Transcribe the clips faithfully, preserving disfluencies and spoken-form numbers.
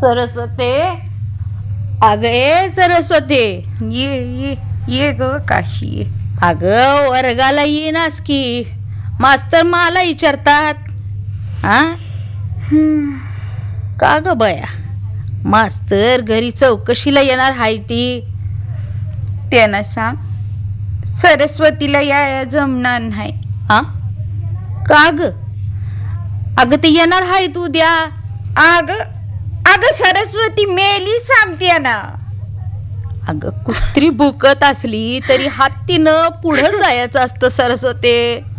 सरस्वती, अगं ए सरस्वती, ये ये ये ग काशी ये. अगं वर्गाला येईनास की मास्तर मला विचारतात. हा का ग बया, मास्तर घरी चौकशीला येणार हाय ती. त्यांना सांग सरस्वतीला या जमणार नाही. हा का ग? अगं ते येणार हाय तू द्या. अग अग सरस्वती मेली सांगते ना. अगं कुत्री भुकत असली तरी हत्तीनं पुढं जायचं असतं सरस्वती.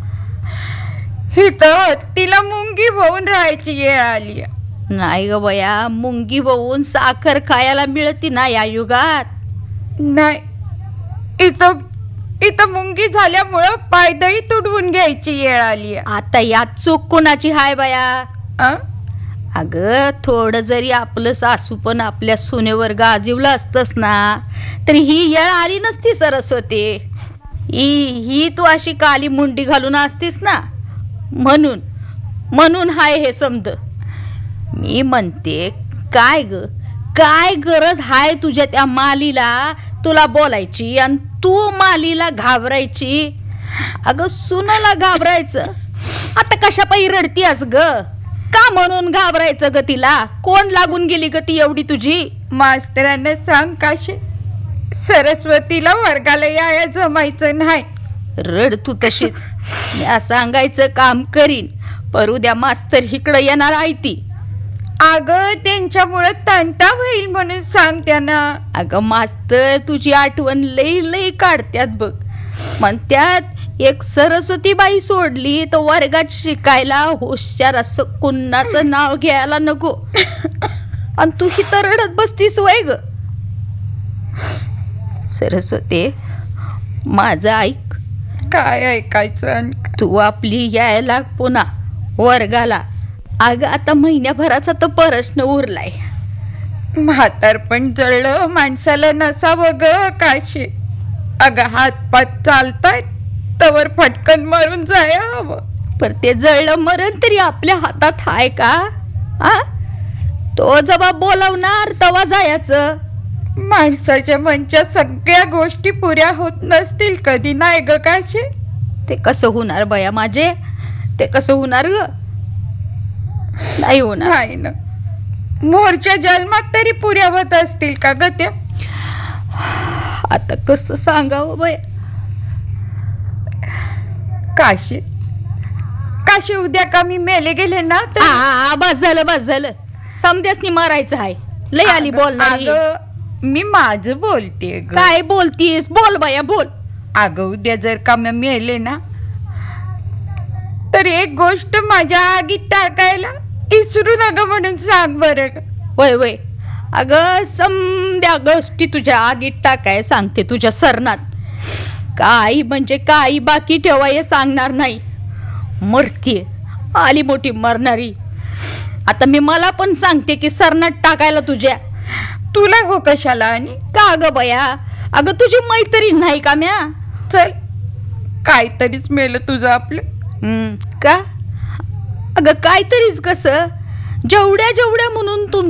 हिथं तिला मुंगी होऊन राहायची वेळ आली. नाही ग बया, मुंगी बवून साखर खायला मिळती ना या युगात. नाही, इथं इथं मुंगी झाल्यामुळं पायदळी तुडवून घ्यायची वेळ आली. आता यात चूक कोणाची हाय बया? अ? अगं थोडं जरी आपलं सासू पण आपल्या सुनेवर गाजीवलं असतस ना तरी ही येळ आली नसती सरस्वती. ही ही तू अशी काली मुंडी घालून असतीस ना, म्हणून म्हणून हाय हे समज. मी म्हणते काय ग, काय गरज हाय तुझ्या त्या मालीला तुला बोलायची आणि तू मालीला घाबरायची. अगं सुनाला घाबरायचं, आता कशा पायी रडतीस ग? का म्हणून घाबरायचं ग तिला? कोण लागून गेली ग ती एवढी तुझी? मास्तरांना सांग काशी सरस्वतीला वर्गाला याया जमायचं नाही. रड तू तशीच, मी सांगायचं काम करीन. पर उद्या मास्तर इकडं येणार आहे ती. अगं त्यांच्यामुळे तंटा होईल म्हणून सांग त्यांना. अगं मास्तर तुझी आठवण लई लई काढत्यात बघ. म्हणत्यात एक सरस्वती बाई सोडली तर वर्गात शिकायला हुशार असं कुणाचं नाव घ्यायला नको. आणि तू ही तर रडत बसतीस वय ग. सरस्वती माझं ऐक. काय ऐकायचं? तू आपली यायला पुन्हा वर्गाला. अगं आता महिन्याभराचा तर प्रश्न उरलाय. म्हातार पण जळलं माणसाला नसावं ग काशी. अगं हातपात चालतायत तवर फटकन मारून जाया हवं. पर ते जळलं मरण तरी आपल्या हातात हाय का? आ तो जेव्हा बोलवणार तेव्हा जायचं. माणसाच्या मनच्या सगळ्या गोष्टी पुऱ्या होत नसतील कधी, नाही ग काशी? ते कसं होणार बया माझे? ते कसं होणार ग? नाही होणार. नाही ना, मोरच्या जन्मात तरी पुऱ्या होत असतील का ग त्या? आता कसं सांगावं बया. काशी काशी उद्या का मी मेले गेले ना तर आ बस झालं बस झालं. समध्यासनी मारायचं आहे. लय आली बोलणारी. मी माझं बोलते. काय बोलतीस? बोल बया बोल. अगं उद्या जर का मी मेले ना तर एक गोष्ट माझ्या आगीत टाकायला इसरू नका म्हणून सांग बरं. वय वय अगं समद्या गोष्टी तुझ्या आगीत टाकाय सांगते तुझ्या सरनात. काही म्हणजे काही बाकी ठेवाय सांगणार नाही. मरतीये आली मोठी मरणारी. आता मी मला पण सांगते की सरनात टाकायला तुझ्या. तुला हो कशाला? आणि का ग बया? अगं तुझी मैत्रीण नाही का म्या? चल काहीतरीच मेलं तुझं आपलं. हम्म का? अगं काहीतरीच कसं? जेवढ्या जेवढ्या म्हणून तुम